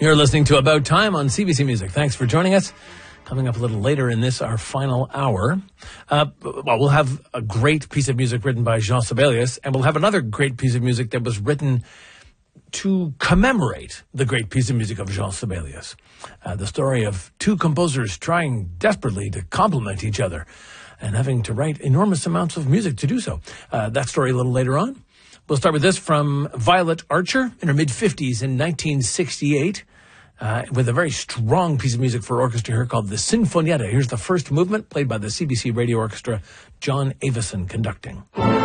You're listening to About Time on CBC Music. Thanks for joining us. Coming up a little later in this, our final hour, we'll have a great piece of music written by Jean Sibelius, and we'll have another great piece of music that was written to commemorate the great piece of music of Jean Sibelius. The story of two composers trying desperately to complement each other and having to write enormous amounts of music to do so. That story a little later on. We'll start with this from Violet Archer in her mid-50s in 1968. With a very strong piece of music for orchestra here called the Sinfonietta. Here's the first movement played by the CBC Radio Orchestra, John Avison conducting.